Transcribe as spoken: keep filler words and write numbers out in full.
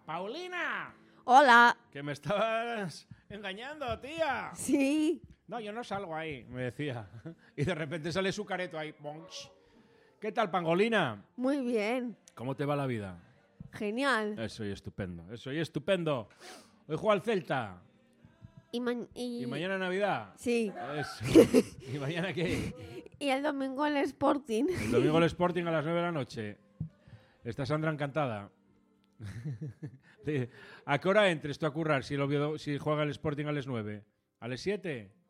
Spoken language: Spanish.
¡Paulina! Hola. Que me estabas engañando, tía. Sí. No, yo no salgo ahí, me decía. Y de repente sale su careto ahí. Bonch. ¿Qué tal, Pangolina? Muy bien. ¿Cómo te va la vida? Genial. Eso y estupendo, eso y estupendo. Hoy juega el Celta. Y, ma- y... ¿Y mañana Navidad? Sí. Eso. ¿Y mañana qué? Y el domingo el Sporting. El domingo el Sporting a las nueve de la noche. Está Sandra encantada. ¿A qué hora entres tú a currar si, el Oviedo, si juega el Sporting a las nueve? ¿A las siete?